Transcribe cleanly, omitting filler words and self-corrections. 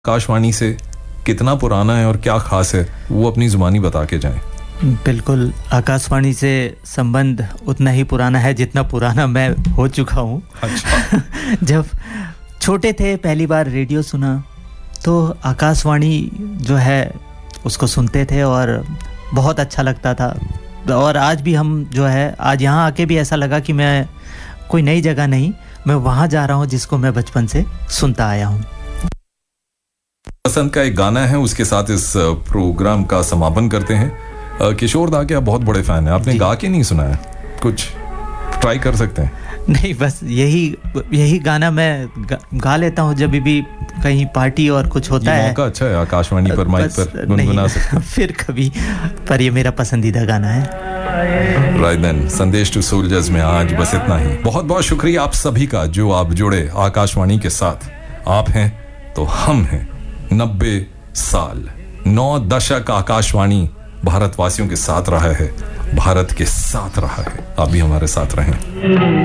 आकाशवाणी से कितना पुराना है और क्या खास है वो अपनी जुबानी बता के जाएं। बिल्कुल, आकाशवाणी से संबंध उतना ही पुराना है जितना पुराना मैं हो चुका हूँ। अच्छा। जब छोटे थे पहली बार रेडियो सुना तो आकाशवाणी जो है उसको सुनते थे और बहुत अच्छा लगता था। और आज भी हम जो है आज यहाँ आके भी ऐसा लगा कि मैं कोई नई जगह नहीं, मैं वहाँ जा रहा हूँ जिसको मैं बचपन से सुनता आया हूँ। पसंद का एक गाना है, उसके साथ इस प्रोग्राम का समापन करते हैं। किशोर दा के आप बहुत बड़े फैन हैं, आपने गा के नहीं सुना है, कुछ ट्राई कर सकते हैं? नहीं, बस यही गाना मैं गा लेता हूँ जब भी कहीं पार्टी और कुछ होता है। मौका अच्छा है, आकाशवाणी पर माइक पर गुनगुना सकते हैं। फिर कभी, पर ये मेरा पसंदीदा गाना है। राइट देन, संदेश टू सोल्जर्स में आज बस इतना ही। बहुत बहुत शुक्रिया आप सभी का जो आप जुड़े आकाशवाणी के साथ। आप हैं तो हम हैं। 90 साल 9 दशक आकाशवाणी भारतवासियों के साथ रहा है, भारत के साथ रहा है। आप भी हमारे साथ रहें।